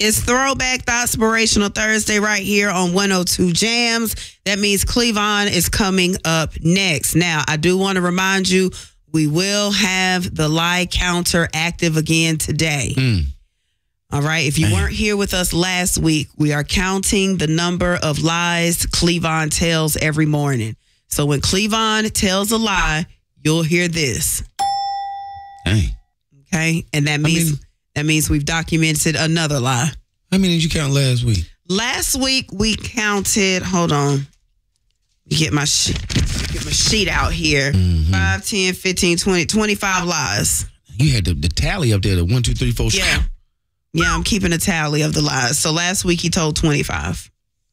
It's Throwback Thoughtspirational Thursday right here on 102 Jams. That means Cleavon is coming up next. Now, I do want to remind you, we will have the lie counter active again today. All right. If you weren't here with us last week, we are counting the number of lies Cleavon tells every morning. So when Cleavon tells a lie, you'll hear this. Dang. Okay. And that means we've documented another lie. How many did you count last week? Last week we counted, hold on. Get my sheet out here. 5, 10, 15, 20, 25 lies. You had the tally up there, the 1, 2, 3, 4. Yeah. Yeah, I'm keeping a tally of the lies. So last week he told 25.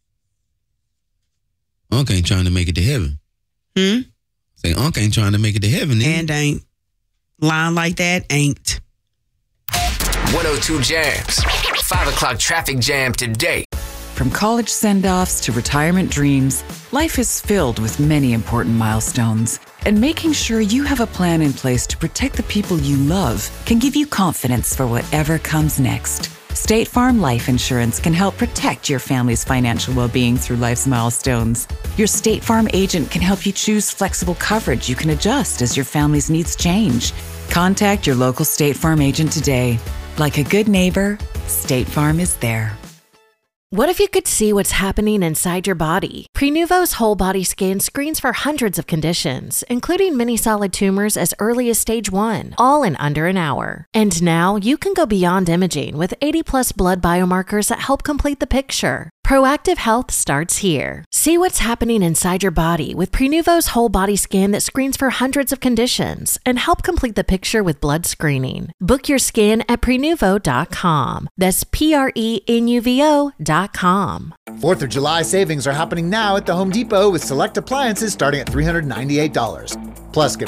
Unc ain't trying to make it to heaven. Say Unc ain't trying to make it to heaven. And ain't. Lying like that ain't. 102 Jams. 5 o'clock traffic jam today. From college send-offs to retirement dreams, life is filled with many important milestones. And making sure you have a plan in place to protect the people you love can give you confidence for whatever comes next. State Farm Life Insurance can help protect your family's financial well-being through life's milestones. Your State Farm agent can help you choose flexible coverage you can adjust as your family's needs change. Contact your local State Farm agent today. Like a good neighbor, State Farm is there. What if you could see what's happening inside your body? Prenuvo's whole body scan screens for hundreds of conditions, including many solid tumors as early as stage 1, all in under an hour. And now you can go beyond imaging with 80+ blood biomarkers that help complete the picture. Proactive health starts here. See what's happening inside your body with Prenuvo's whole body scan that screens for hundreds of conditions and help complete the picture with blood screening. Book your scan at Prenuvo.com. That's Prenuvo.com. 4th of July savings are happening now at the Home Depot with select appliances starting at $398. Plus, get